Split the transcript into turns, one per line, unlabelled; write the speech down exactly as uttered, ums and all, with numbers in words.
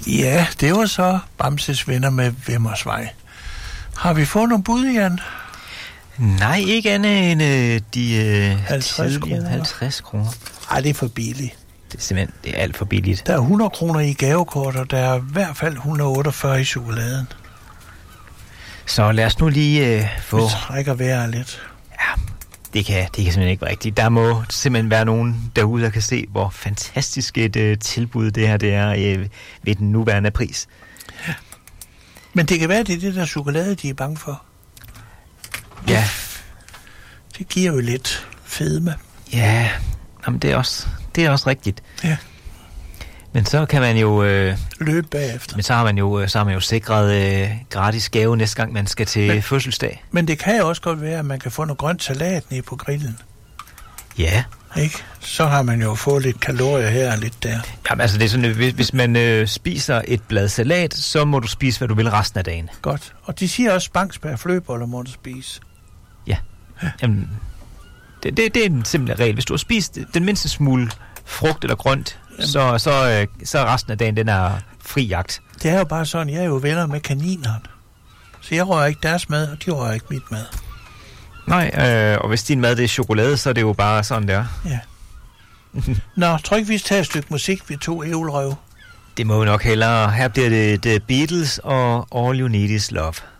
Ja, det var så Bamses Venner med Vimmersvej. Har vi fået nogle bud, Jan?
Nej, ikke andet end øh, de øh,
halvtreds kroner.
halvtreds kroner.
Ej, det er for billigt.
Det er simpelthen det er alt for billigt.
Der er hundrede kroner i gavekort, og der er i hvert fald et hundrede og otteogfyrre i chokoladen.
Så lad os nu lige øh, få...
Vi trækker vejret lidt.
Ja, det kan, det kan simpelthen ikke være rigtigt. Der må simpelthen være nogen derude, der kan se, hvor fantastisk et øh, tilbud det her det er øh, ved den nuværende pris.
Ja. Men det kan være, det er det der chokolade, de er bange for.
Ja.
Det giver jo lidt fedme.
Ja, jamen det er også, det er også rigtigt.
Ja.
Men så kan man jo... Øh,
løbe bagefter.
Men så har man jo, så har man jo sikret øh, gratis gave næste gang, man skal til men, fødselsdag.
Men det kan jo også godt være, at man kan få noget grønt salat nede på grillen.
Ja.
Ikke? Så har man jo fået lidt kalorier her og lidt der.
Jamen altså, det er sådan, hvis, hvis man øh, spiser et blad salat, så må du spise, hvad du vil resten af dagen.
Godt. Og de siger også, Bangsberg flødeboller må du spise.
Ja. ja. Jamen, det, det, det er en simpel regel. Hvis du har spist den mindste smule frugt eller grønt, så, så, øh, så er resten af dagen, den er fri jagt.
Det er jo bare sådan, jeg er jo venner med kaninerne. Så jeg rører ikke deres mad, og de rører ikke mit mad.
Nej, øh, og hvis din mad det er chokolade, så er det jo bare sådan der.
Ja. Nå, tror ikke, vi skal tage et stykke musik, vi to ævlerøv.
Det må jo nok hellere. Her bliver det The Beatles og All You Need Is Love.